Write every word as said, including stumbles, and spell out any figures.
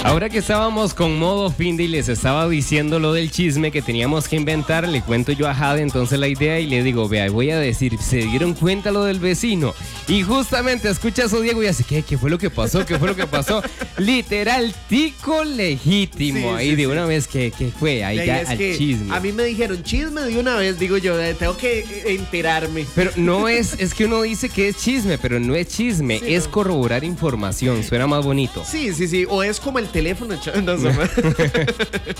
Ahora que estábamos con modo fin de y les estaba diciendo lo del chisme que teníamos que inventar, le cuento yo a Jade entonces la idea y le digo, vea, voy a decir, ¿se dieron cuenta lo del vecino? Y justamente escucha eso Diego y hace, ¿qué? ¿Qué fue lo que pasó? ¿Qué fue lo que pasó? Literal, tico legítimo. Sí, ahí sí, de sí. una vez que, que fue, ahí De ahí ya es al que chisme. A mí me dijeron chisme de una vez, digo yo, eh, tengo que eh, enterarme. Pero no es, es que uno dice que es chisme, pero no es chisme, Sí, es no. corroborar información, suena más bonito. Sí, sí, sí, o es como el teléfono. ch- No, sé.